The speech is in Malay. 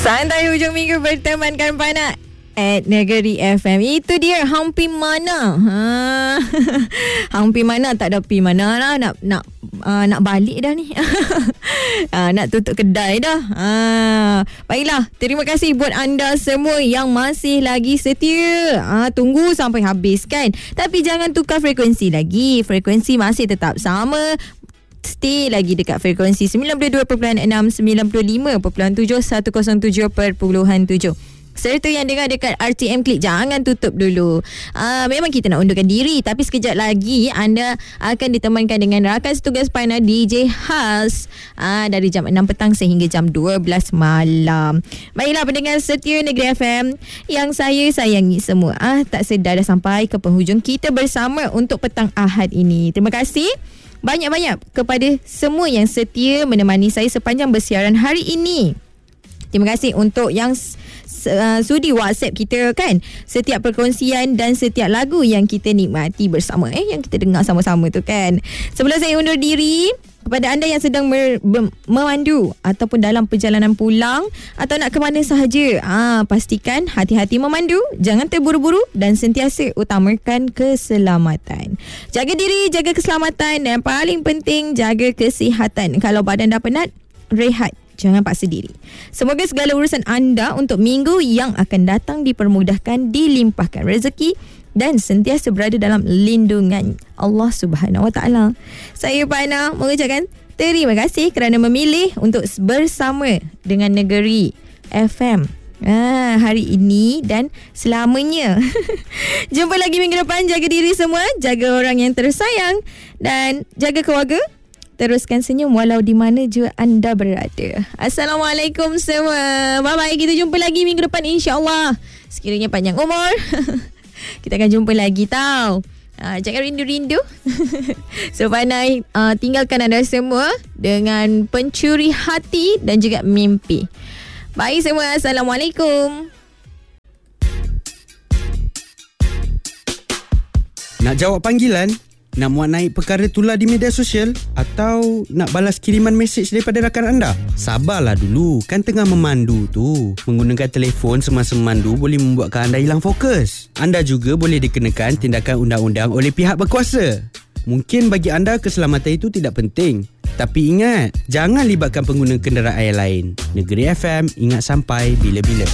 Santai hujung minggu bertemankan Pana at Negeri FM. Itu dia hampi mana. Hampi mana, tak ada pi mana lah. Nak balik dah ni. Nak tutup kedai dah. Baiklah, terima kasih buat anda semua yang masih lagi setia. Tunggu sampai habis kan. Tapi jangan tukar frekuensi lagi. Frekuensi masih tetap sama. Stay lagi dekat frekuensi 92.6, 95.7, 107.7. Serta yang dengar dekat RTM Klik, jangan tutup dulu. Memang kita nak undurkan diri, tapi sekejap lagi anda akan ditemankan dengan rakan setugas Pana DJ Haz dari jam 6 petang sehingga jam 12 malam. Baiklah pendengar setia Negeri FM yang saya sayangi semua, tak sedar dah sampai ke penghujung kita bersama untuk petang Ahad ini. Terima kasih banyak-banyak kepada semua yang setia menemani saya sepanjang bersiaran hari ini. Terima kasih untuk yang sudi WhatsApp kita kan. Setiap perkongsian dan setiap lagu yang kita nikmati bersama, yang kita dengar sama-sama tu kan. Sebelum saya undur diri, kepada anda yang sedang memandu ataupun dalam perjalanan pulang atau nak ke mana sahaja, pastikan hati-hati memandu, jangan terburu-buru dan sentiasa utamakan keselamatan. Jaga diri, jaga keselamatan dan paling penting jaga kesihatan. Kalau badan dah penat, rehat. Jangan paksa diri. Semoga segala urusan anda untuk minggu yang akan datang dipermudahkan, dilimpahkan rezeki dan sentiasa berada dalam lindungan Allah Subhanahu Wa Taala. Saya Pana mengucapkan terima kasih kerana memilih untuk bersama dengan Negeri FM hari ini dan selamanya. Jumpa lagi minggu depan. Jaga diri semua, jaga orang yang tersayang dan jaga keluarga. Teruskan senyum walau di mana jua anda berada. Assalamualaikum semua. Bye-bye. Kita jumpa lagi minggu depan insya-Allah. Sekiranya panjang umur. Kita akan jumpa lagi tau. Jangan rindu-rindu. So Panai tinggalkan anda semua dengan pencuri hati dan juga mimpi. Bye semua. Assalamualaikum. Nak jawab panggilan? Nak muat naik perkara tular di media sosial? Atau nak balas kiriman mesej daripada rakan anda? Sabarlah dulu, kan tengah memandu tu. Menggunakan telefon semasa memandu boleh membuatkan anda hilang fokus. Anda juga boleh dikenakan tindakan undang-undang oleh pihak berkuasa. Mungkin bagi anda keselamatan itu tidak penting. Tapi ingat, jangan libatkan pengguna kenderaan lain. Negeri FM, ingat sampai bila-bila.